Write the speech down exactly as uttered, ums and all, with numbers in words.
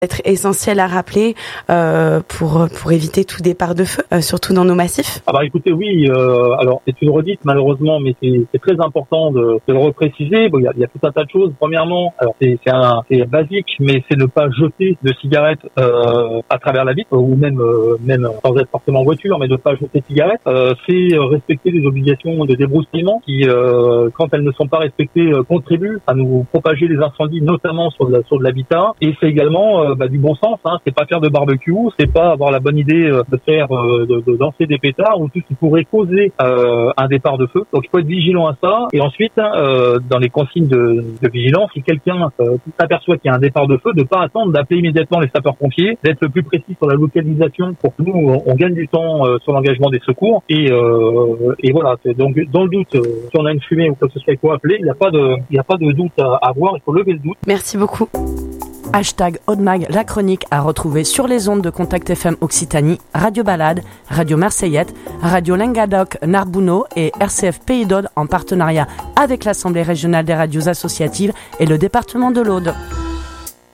être essentiel à rappeler euh, pour pour éviter tout départ de feu, euh, surtout dans nos massifs? Ah bah écoutez, oui, euh, alors c'est une redite malheureusement, mais c'est, c'est très important de, de le repréciser. Bon, il y a, y a tout un tas de choses. Premièrement, alors c'est, c'est, un, c'est basique, mais c'est ne pas jeter de cigarettes euh, à travers la vitre, ou même euh, même sans être forcément en voiture, mais de ne pas jeter de cigarettes. Euh, c'est respecter les obligations de débroussaillement qui, euh, quand elles ne sont pas respectées, euh, contribuent à nous propager les incendies, notamment sur de, la, sur de l'habitat. Et c'est également euh, bah, du bon sens. Hein. C'est pas faire de barbecue, c'est pas avoir la bonne idée euh, de faire euh, de, de lancer des pétards ou tout ce qui pourrait causer euh, un départ de feu. Donc il faut être vigilant à ça. Et ensuite, euh, dans les consignes de, de vigilance, si quelqu'un euh, s'aperçoit qu'il y a un départ de feu, de pas attendre d'appeler immédiatement les sapeurs-pompiers, d'être le plus précis sur la localisation pour que nous on, on gagne du temps euh, sur l'engagement des secours. Et, euh, et voilà. Donc dans le doute, euh, si on a une fumée ou quoi que ce soit, il faut appeler. Il n'y a pas de, il n'y a pas de doute à avoir. Il faut lever le doute. Merci beaucoup. Hashtag Audemag, la chronique à retrouver sur les ondes de Contact F M Occitanie, Radio Balade, Radio Marseillette, Radio Languedoc Narbonneau et R C F Pays d'Aude en partenariat avec l'Assemblée régionale des radios associatives et le département de l'Aude.